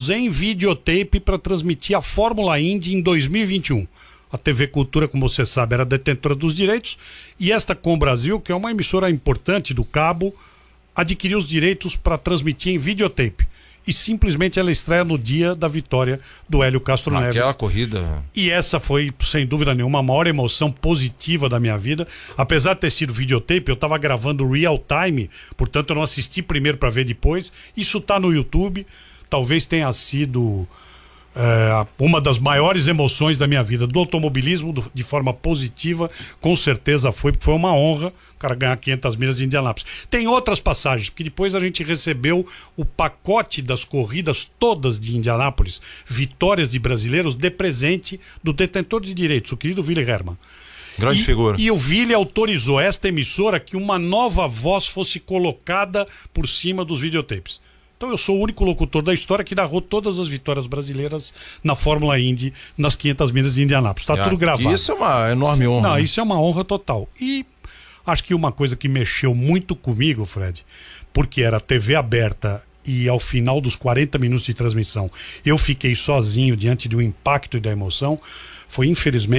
em videotape para transmitir a Fórmula Indy em 2021. A TV Cultura, como você sabe, era detentora dos direitos, e esta Com Brasil, que é uma emissora importante do cabo, adquiriu os direitos para transmitir em videotape. E simplesmente ela estreia no dia da vitória do Hélio Castro Neves. Aquela corrida. E essa foi, sem dúvida nenhuma, a maior emoção positiva da minha vida. Apesar de ter sido videotape, eu estava gravando real time, portanto eu não assisti primeiro para ver depois. Isso está no YouTube. Talvez tenha sido uma das maiores emoções da minha vida, do automobilismo, de forma positiva, com certeza foi uma honra o cara ganhar 500 milhas de Indianápolis. Tem outras passagens, porque depois a gente recebeu o pacote das corridas todas de Indianápolis, vitórias de brasileiros, de presente do detentor de direitos, o querido Willy Hermann. Grande figura. E o Willy autorizou esta emissora que uma nova voz fosse colocada por cima dos videotapes. Então eu sou o único locutor da história que narrou todas as vitórias brasileiras na Fórmula Indy, nas 500 milhas de Indianápolis. Está tudo gravado. Isso é uma enorme honra. Não, né? isso é uma honra total. E acho que uma coisa que mexeu muito comigo, Fred, porque era TV aberta e ao final dos 40 minutos de transmissão eu fiquei sozinho diante do impacto e da emoção, foi infelizmente